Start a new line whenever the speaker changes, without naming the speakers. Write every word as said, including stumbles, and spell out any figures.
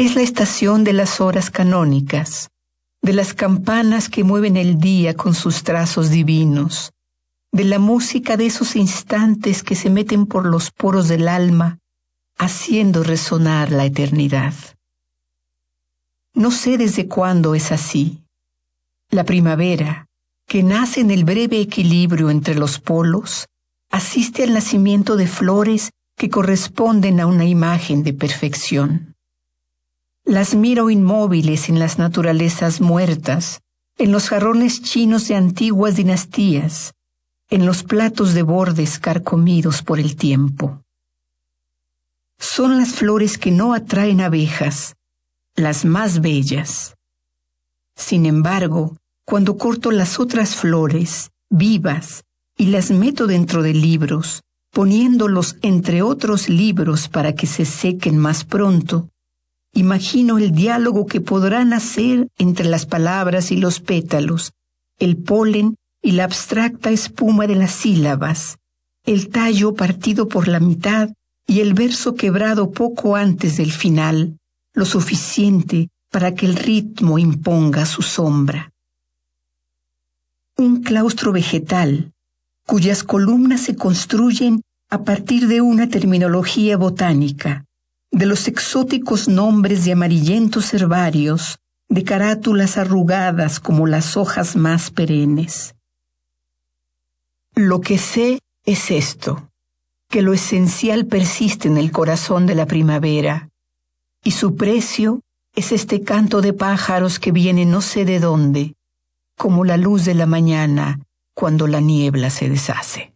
Es la estación de las horas canónicas, de las campanas que mueven el día con sus trazos divinos, de la música de esos instantes que se meten por los poros del alma, haciendo resonar la eternidad. No sé desde cuándo es así. La primavera, que nace en el breve equilibrio entre los polos, asiste al nacimiento de flores que corresponden a una imagen de perfección. Las miro inmóviles en las naturalezas muertas, en los jarrones chinos de antiguas dinastías, en los platos de bordes carcomidos por el tiempo. Son las flores que no atraen abejas, las más bellas. Sin embargo, cuando corto las otras flores, vivas, y las meto dentro de libros, poniéndolos entre otros libros para que se sequen más pronto, imagino el diálogo que podrá nacer entre las palabras y los pétalos, el polen y la abstracta espuma de las sílabas, el tallo partido por la mitad y el verso quebrado poco antes del final, lo suficiente para que el ritmo imponga su sombra. Un claustro vegetal, cuyas columnas se construyen a partir de una terminología botánica, de los exóticos nombres de amarillentos herbarios, de carátulas arrugadas como las hojas más perennes. Lo que sé es esto, que lo esencial persiste en el corazón de la primavera, y su precio es este canto de pájaros que viene no sé de dónde, como la luz de la mañana cuando la niebla se deshace.